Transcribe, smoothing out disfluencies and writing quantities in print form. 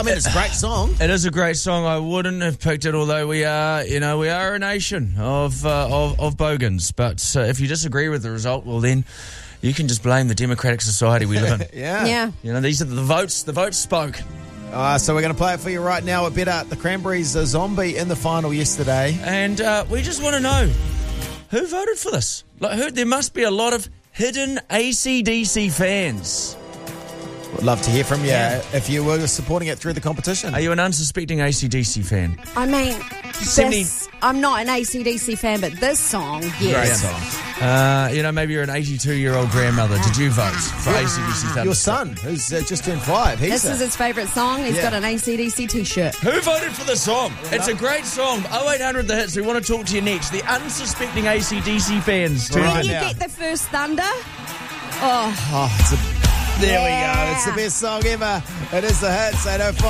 I mean, it's a great song. It is a great song. I wouldn't have picked it, although we are a nation of bogans. But if you disagree with the result, well then you can just blame the democratic society we live in. Yeah. These are the votes. The votes spoke. So we're going to play it for you right now. It beat out the Cranberries Zombie in the final yesterday. And we just want to know, who voted for this? There must be a lot of hidden AC/DC fans. Would love to hear from you if you were supporting it through the competition. Are you an unsuspecting AC/DC fan? I mean, I'm not an AC/DC fan, but this song, yes. Great song. Maybe you're an 82-year-old grandmother. Did you vote for AC/DC Thunderstruck? Your son, who's just turned 5. This is his favourite song. He's got an AC/DC t-shirt. Who voted for the song? It's a great song. 0800 The Hits. We want to talk to you next. The unsuspecting AC/DC fans. When you get the first thunder, there we go. It's the best song ever. It is The Hits, 805.